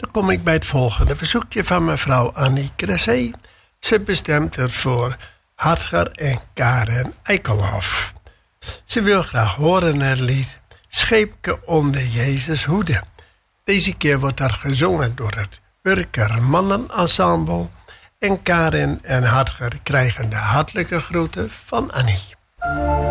Dan kom ik bij het volgende verzoekje van mevrouw Annie Cressé. Ze bestemt het voor Hartger en Karen Eikelhof. Ze wil graag horen het lied Scheepke onder Jezus hoede. Deze keer wordt dat gezongen door het Urker Mannenensemble. En Karen en Hartger krijgen de hartelijke groeten van Annie.